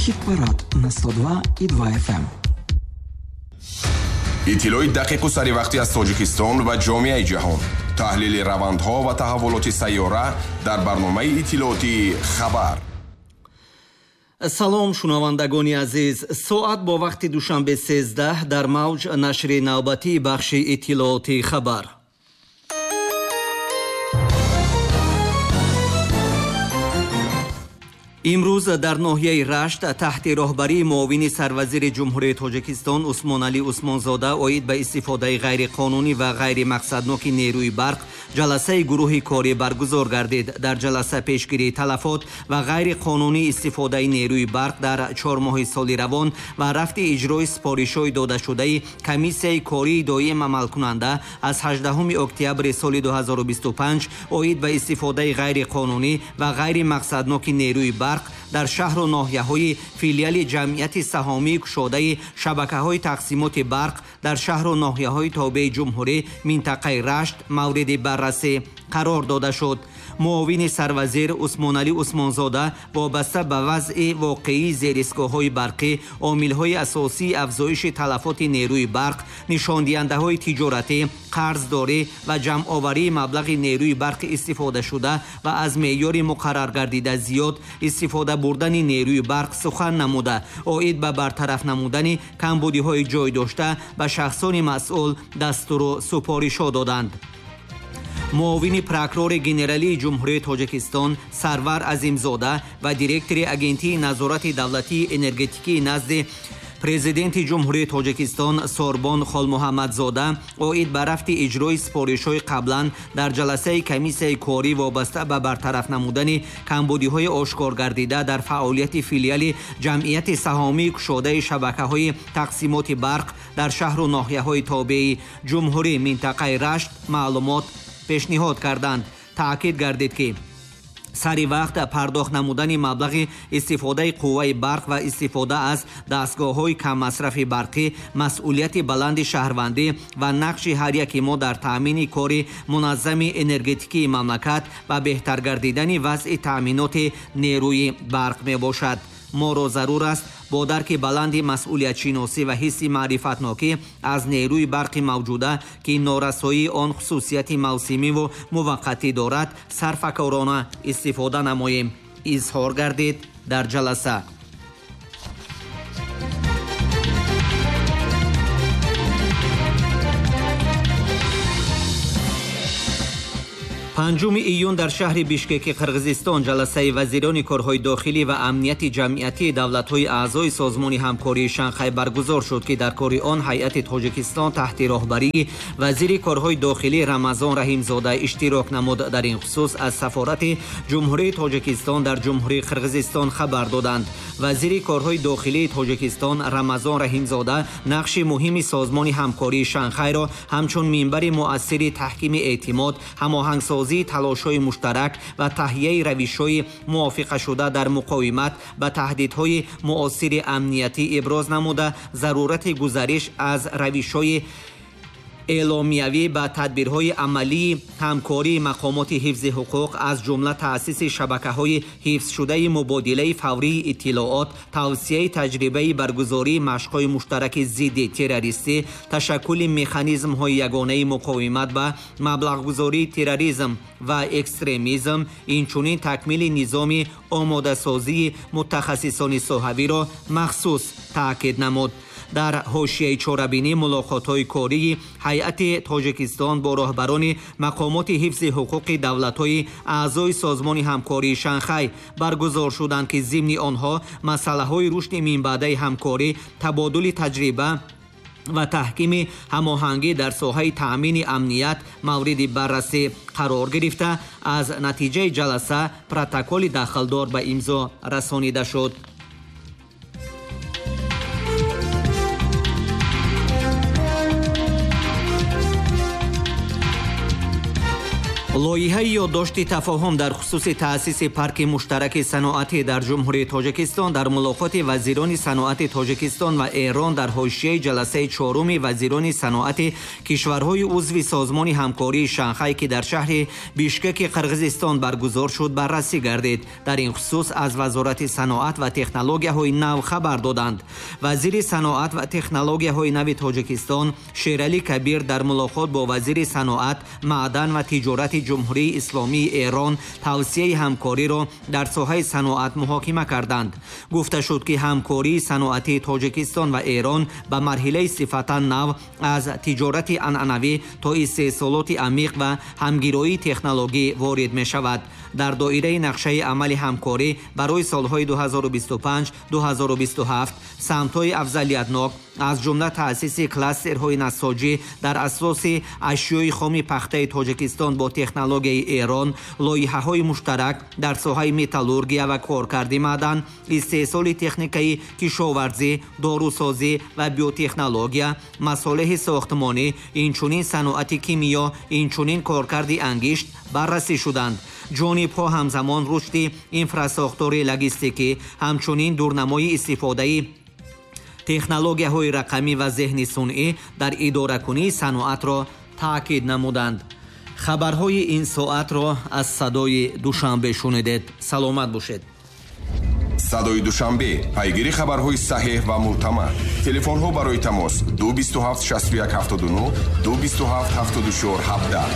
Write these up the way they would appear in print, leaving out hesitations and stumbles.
Хит-парад на 102 и 2 FM. иттилои дақиқу саривақтӣ аз Тоҷикистон ва ҷомеаи ҷаҳон. таҳлили равандҳо ва таҳаввулоти сайёра дар барномаи иттилооти хабар. салом шунавандагони азиз, соат бо вақти душанбе 13 дар мавҷ нашри навбатии бахши иттилооти хабар. имрӯз дар ноҳияи Рашт таҳти роҳбарии муовини сарвазири ҷумҳурии Тоҷикистон Усмоналӣ Усмонзода оид ба истифодаи ғайриқонунӣ ва ғайримақсадноки нерӯи барқ ҷаласаи гурӯҳи корӣ баргузор гардид. Дар ҷаласа пешгирии талафот ва ғайриқонунии истифодаи нерӯи барқ дар 4 моҳи соли равон ва рафти иҷрои сипоришҳои додашудаи Комиссияи кории доим амалкунанда аз 18 октябри соли 2025 оид ба истифодаи ғайриқонунӣ ва ғайримақсадноки нерӯи барқ дар шаҳру ноҳияҳои филиали ҷамъияти саҳомии кушодаи шабакаҳои тақсимоти барқ дар шаҳру ноҳияҳои тобеи ҷумҳурӣ минтақаи Рашт мавриди баррасӣ қарор дода шуд. муовини сарвазир Усмоналӣ Усмонзода вобаста ба вазъи воқеии зеристгоҳҳои барқӣ, омилҳои асосии афзоиши талафоти нерӯи барқ, нишондиҳандаҳои тиҷоратӣ, қарздорӣ ва ҷамъоварии маблағи нерӯи барқи истифодашуда ва аз меъёри муқаррар гардида зиёд истифода бурдани нерӯи барқ сухан намуда, оид ба бартараф намудани камбудиҳои ҷойдошта ба шахсони масъул дастуру супоришҳо доданд. муовини прокурори генералии ҷумҳурии Тоҷикистон Сарвар Азимзода ва директори агентии назорати давлатии энергетикии назди президенти ҷумҳурии Тоҷикистон Сорбон Холмуҳаммадзода оид ба рафти иҷрои сипоришҳои қаблан дар ҷаласаи комиссияи корӣ вобаста ба бартараф намудани камбудиҳои ошкор гардида дар фаъолияти филиали ҷамъияти саҳомии кушодаи шабакаҳои тақсимоти барқ дар шаҳру ноҳияҳои тобеи ҷумҳурӣ минтақаи Рашт маълумот пешниҳод карданд. таъкид гардид ки сари вақт пардохт намудани маблағи истифодаи қувваи барқ ва истифода аз дастгоҳҳои каммасрафи барқӣ масъулияти баланди шаҳрвандӣ ва нақши ҳар яки мо дар таъмини кори муназзами энергетикии мамлакат ва беҳтар гардидани вазъи таъминоти нерӯи барқ мебошад. моро зарур аст бо дарки баланди масъулиятшиносӣ ва ҳисси маърифатнокӣ аз нерӯи барқи мавҷуда ки норасоии он хусусияти мавсимиву муваққатӣ дорад сарфакорона истифода намоем, изҳор гардид дар ҷаласа. панҷуми июн дар шаҳри Бишкеки Қирғизистон ҷаласаи вазирони корҳои дохилӣ ва амнияти ҷамъиятии давлатҳои аъзои созмони ҳамкории Шанхай баргузор шуд, ки дар кори он ҳайати Тоҷикистон таҳти роҳбарии вазири корҳои дохилӣ Рамазон Раҳимзода иштирок намуд. дар ин хусус аз сафорати ҷумҳурии Тоҷикистон дар ҷумҳурии Қирғизистон хабар доданд. вазири корҳои дохилии Тоҷикистон Рамазон Раҳимзода нақши муҳими созмони ҳамкории Шанхайро ҳамчун минбари муассири таҳкими эътимод, ҳамоҳангсозии талошҳои муштарак ва таҳияи равишҳои мувофиқашуда дар муқовимат ба таҳдидҳои муосири амниятӣ иброз намуда, зарурати гузариш аз равишҳои эъломиявӣ ба тадбирҳои амалии ҳамкории мақомоти ҳифзи ҳуқуқ, аз ҷумла таъсиси шабакаҳои ҳифзшудаи мубодилаи фаврии иттилоот, тавсияи таҷрибаи баргузории машқҳои муштараки зидди террористӣ, ташаккули механизмҳои ягонаи муқовимат ба маблағгузории терроризм ва экстремизм, инчунин такмили низоми омодасозии мутахассисони соҳавиро махсус таъкид намуд. дар ҳошияи чорабинӣ мулоқотҳои кории ҳайати Тоҷикистон бо роҳбарони мақомоти ҳифзи ҳуқуқи давлатҳои аъзои созмони ҳамкории Шанхай баргузор шуданд, ки зимни онҳо масъалаҳои рушди минбаъдаи ҳамкорӣ, табодули таҷриба ва таҳкими ҳамоҳангӣ дар соҳаи таъмини амният мавриди баррасӣ қарор гирифта, аз натиҷаи ҷаласа протоколи дахлдор ба имзо расонида шуд. лоиҳаи ёддошти тафоҳум дар хусуси таъсиси парки муштараки саноатӣ дар ҷумҳурии Тоҷикистон дар мулоқоти вазирони саноати Тоҷикистон ва Эрон дар ҳошияи ҷаласаи чоруми вазирони саноати кишварҳои узви созмони ҳамкории Шанхай ки дар шаҳри Бишкеки Қирғизистон баргузор шуд баррасӣ гардид. Дар ин хусус аз Вазорати саноат ва технологияҳои нав хабар доданд. Вазири саноат ва технологияҳои нави Тоҷикистон Шералӣ Кабир дар мулоқот бо вазири саноат, маъдан ва тиҷорати ҷумҳурии исломии Эрон тавсияи ҳамкориро дар соҳаи саноат муҳокима карданд. Гуфта шуд ки ҳамкории саноатии Тоҷикистон ва Эрон ба марҳилаи сифатан нав аз тиҷорати анъанавӣ то истеҳсолоти амиқ ва ҳамгироии технологӣ ворид мешавад. Дар доираи нақшаи амали ҳамкорӣ барои солҳои 2025-2027 самтҳои афзалиятнок аз ҷумла таъсиси кластерҳои насоҷӣ дар асоси ашёи хоми пахтаи Тоҷикистон бо технологияи Эрон, лоиҳаҳои муштарак дар соҳаи металлургия ва коркарди маъдан, истеҳсоли техникаи кишоварзӣ, дорусозӣ ва биотехнология, масолиҳи сохтмонӣ, инчунин саноати кимиё, инчунин коркарди ангишт баррасӣ шуданд. ҷонибҳо ҳамзамон рушди инфрасохтори логистикӣ, ҳамчунин дурнамои истифодаи технологияҳои рақамӣ ва зеҳни сунъӣ дар идоракунии саноатро таъкид намуданд. хабарҳои ин соатро аз садои душанбе шунидед. саломат бошед. садои душанбе, пайгири хабарҳои саҳеҳ ва мӯътамад. Телефонҳо барои тамос 227 61 79 227 74 17.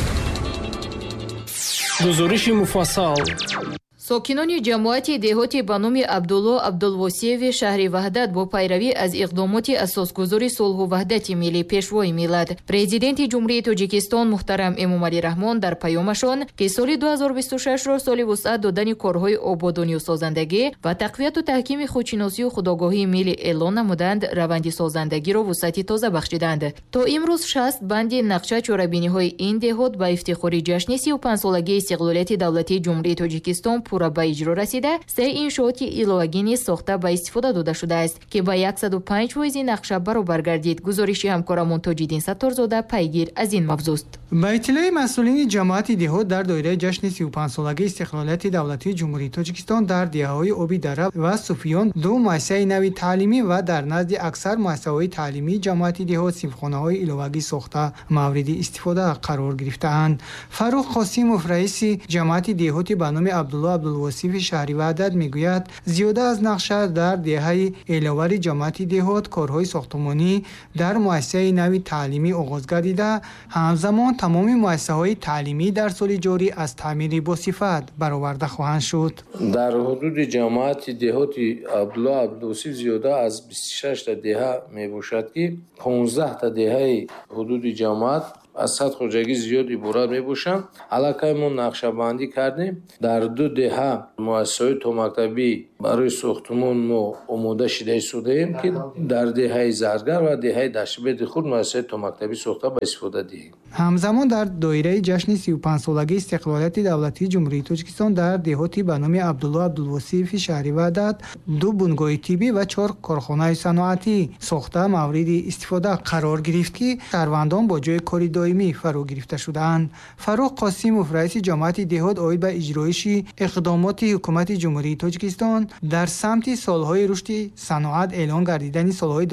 гузориши муфассал. сокинони ҷамоати деҳоти ба номи Абдулло Абдулвосиеви шаҳри Ваҳдат бо пайравӣ аз иқдомоти асосгузори сулҳу ваҳдати миллӣ пешвои миллат президенти ҷумҳурии Тоҷикистон муҳтарам Эмомалӣ Раҳмон дар паёмашон ки соли 2026ро соли вусъат додани корҳои ободонию созандагӣ ва тақвияту таҳкими худшиносию худогоҳии миллӣ эълон намуданд, раванди созандагиро вусъати тоза бахшиданд. То имрӯз 60 банди нақша чорабиниҳои ин деҳот ба ифтихори ҷашни 35-солагии истиқлолияти давлатии ҷумҳурии Тоҷикистон пурра ба иҷро расида, се иншооти иловагӣ низ сохта ба истифода дода шудааст ки ба 105% нақша баробар гардид. гузориши ҳамкорамон Тоҷиддин Сатторзода пайгир аз ин мавзӯст. ба иттилои масъулини ҷамоати деҳот дар доираи ҷашни 35-солагии истиқлолияти давлатии ҷумҳурии Тоҷикистон дар диҳаҳои Оби Дара ва Суфиён ду муассисаи нави таълимӣ ва дар назди аксар муассисаҳои таълимии ҷамоати деҳот синфхонаҳои иловагӣ сохта мавриди истифода қарор гирифтаанд. Фарух Қосимов раиси ҷамоати деҳоти ба номи Абдулло Абдулвосиеви шаҳри Ваҳдат мегӯяд, зиёда аз нақша дар диҳаи эловари ҷамоати деҳот корҳои сохтмонӣ дар муассисаи нави таълимӣ оғоз гардида, ҳамзамон тамоми муассисаҳои таълимӣ дар соли ҷорӣ аз таъмири босифат бароварда хоҳанд шуд. дар ҳудуди ҷамоати деҳоти Абдулло Абдулвосиев зиёда аз 26 та деҳа мебошад ки 15 та деҳаи ҳудуди ҷамоат аз садхоҷагӣ зиёд иборат мебошанд. аллакай мо нақшабандӣ кардем. дар ду деҳа муассисаҳои томактабӣ барои сохтмон мо омода шуда истодаем ки дар деҳаи Заргар ва деҳаи Даштобеди худ муассисаи томактабӣ сохта ба истифода диҳем. ҳамзамон дар доираи ҷашни 35-солагии истиқлолияти давлатии ҷумҳурии Тоҷикистон дар деҳоти ба номи Абдулло Абдулвосиеви шаҳри Ваҳдат 2 бунгоҳи тиббӣ ва 4 корхонаи саноатӣ сохта мавриди истифода қарор гирифт ки шаҳрвандон бо ҷои кори доимӣ фаро гирифта шуданд. Фарух Қосимов раиси ҷамоати деҳот оид ба иҷроиши иқдомоти ҳукумати ҷумҳурии Тоҷикистон дар самти солҳои рушди саноат эълон гардидани солҳои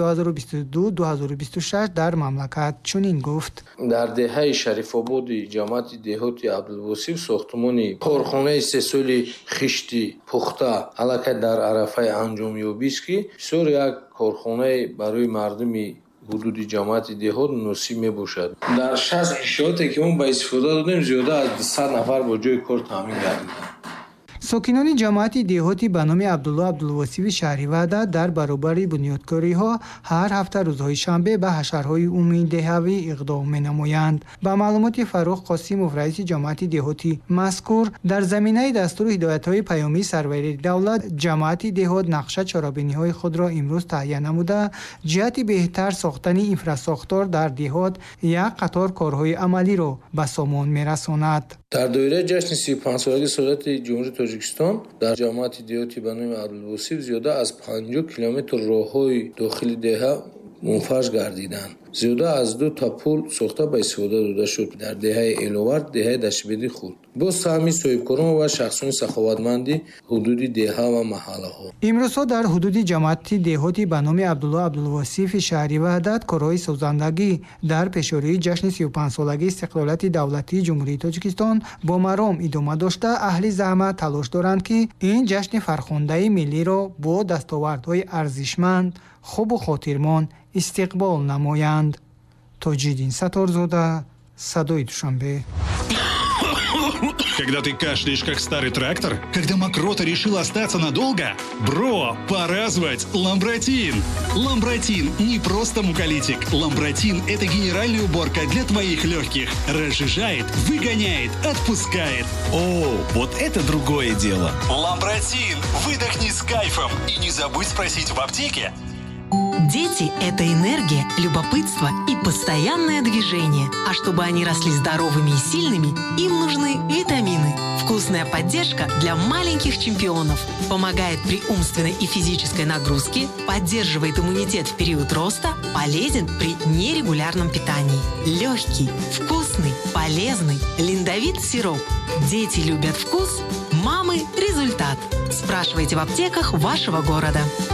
2022-2026 дар мамлакат чунин гуфт. дар деҳаи Шарифободи ҷамоати деҳоти Абдулвосиев сохтмони корхонаи истеҳсоли хишти пухта аллакай дар арафаи анҷомёбист ки бисёр як корхонаи барои мардуми ҳудуди ҷамоати деҳот муносиб мебошад. дар 60 иншооте ки мо ба истифода додем зиёда аз 200 нафар бо ҷои кор таъмин гардиданд. сокинони ҷамоати деҳоти ба номи Абдулло Абдулвосиеви шаҳри Ваҳдат дар баробари бунёдкориҳо ҳар ҳафта рӯзҳои шанбе ба ҳашарҳои умумии деҳавӣ иқдом менамоянд. ба маълумоти Фарух Қосимов раиси ҷамоати деҳоти мазкур, дар заминаи дастури ҳидоятҳои паёмии сарвари давлат ҷамоати деҳот нақша чорабиниҳои худро имрӯз таҳия намуда, ҷиҳати беҳтар сохтани инфрасохтор дар деҳот як қатор корҳои амалиро ба сомон мерасонад. дар доираи ҷашни 35-солагии соҳати ҷумҳурии Тоҷикистон дар ҷамоати деҳоти ба номи Абдулвосиев зиёда аз 50 километр роҳҳои дохили деҳа мунфаш гардиданд. зиёда аз 2 та пул сохта ба истифода дода шуд дар деҳаи Эловард, деҳаи Дашбеди Хурд. бо саҳми соҳибкорон ва шахсони саховатманди ҳудуди деҳа ва маҳаллаҳо. имрӯзҳо дар ҳудуди ҷамоати деҳотӣ ба номи Абдулло Абдулвосифи шаҳри Ваҳдат корҳои созандагӣ дар пешёрии ҷашни 35-солагии истиқлолияти давлатии Ҷумҳурии Тоҷикистон бо маром идома дошта, аҳли заҳмат талош доранд, ки ин ҷашни фархондаи миллиро бо дастовардҳои арзишманд, хубу хотирмон истиқбол намоянд. Тоҷиддин Саторзода, Садои Душанбе. Когда ты кашляешь, как старый трактор? Когда мокрота решила остаться надолго? Бро, пора звать Ламбротин! Ламбротин не просто муколитик. Ламбротин – это генеральная уборка для твоих легких. Разжижает, выгоняет, отпускает. О, вот это другое дело. Ламбротин! Выдохни с кайфом. И не забудь спросить в аптеке. Дети – это энергия, любопытство и постоянное движение. А чтобы они росли здоровыми и сильными, им нужны витамины. Вкусная поддержка для маленьких чемпионов. Помогает при умственной и физической нагрузке, поддерживает иммунитет в период роста, полезен при нерегулярном питании. Легкий, вкусный, полезный, линдовит сироп. Дети любят вкус, мамы – результат. Спрашивайте в аптеках вашего города.